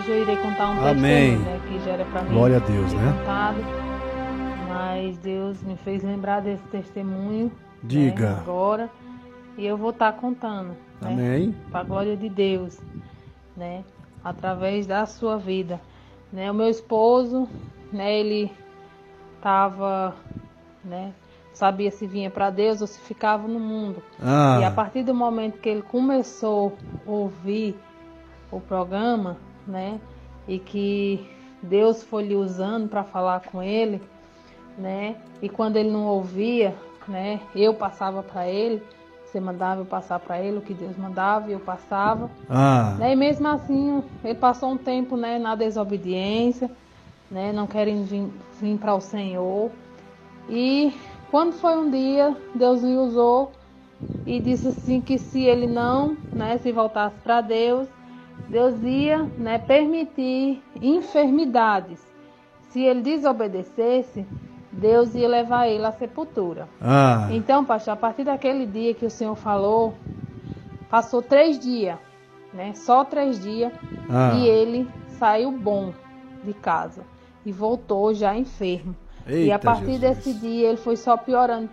hoje eu irei contar um Amém. testemunho, né, que já era para mim. Glória a Deus, ter né? contado, mas Deus me fez lembrar desse testemunho. Diga. Né, agora. E eu vou estar contando. Né, Amém. para a glória de Deus, né? Através da sua vida. Né, o meu esposo, né, ele estava, né, sabia se vinha para Deus ou se ficava no mundo. E a partir do momento que ele começou a ouvir o programa, né, e que Deus foi lhe usando para falar com ele, né, e quando ele não ouvia, né, eu passava para ele, você mandava eu passar para ele o que Deus mandava e eu passava, né, e mesmo assim ele passou um tempo, né, na desobediência, né, não querendo vir para o Senhor. E quando foi um dia, Deus lhe usou e disse assim que se ele não, né, se voltasse para Deus, Deus ia, né, permitir enfermidades. Se ele desobedecesse, Deus ia levar ele à sepultura. Então, pastor, a partir daquele dia que o Senhor falou, passou 3 dias, né, só 3 dias, e ele saiu bom de casa e voltou já enfermo. Eita, e a partir Jesus. desse dia ele foi só piorando,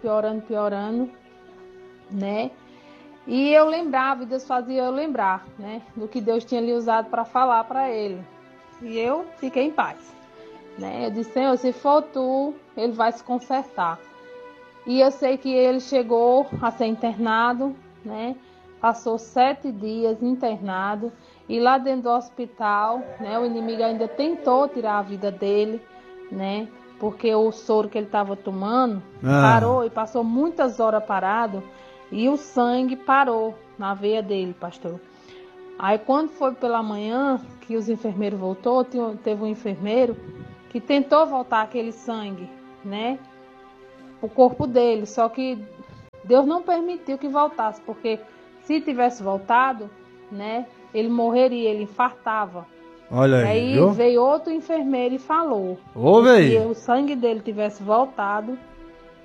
né? E eu lembrava, e Deus fazia eu lembrar, né, do que Deus tinha lhe usado para falar para ele. E eu fiquei em paz, né? Eu disse, Senhor, se for tu, ele vai se consertar. E eu sei que ele chegou a ser internado, né? Passou 7 dias internado. E lá dentro do hospital, né, o inimigo ainda tentou tirar a vida dele, né? Porque o soro que ele estava tomando parou e passou muitas horas parado. E o sangue parou na veia dele, pastor. Aí quando foi pela manhã que os enfermeiros voltou, teve um enfermeiro que tentou voltar aquele sangue, né? O corpo dele, só que Deus não permitiu que voltasse, porque se tivesse voltado, né, ele morreria, ele infartava. Olha aí, Aí viu? veio outro enfermeiro e falou Ô, que se véi. o sangue dele tivesse voltado,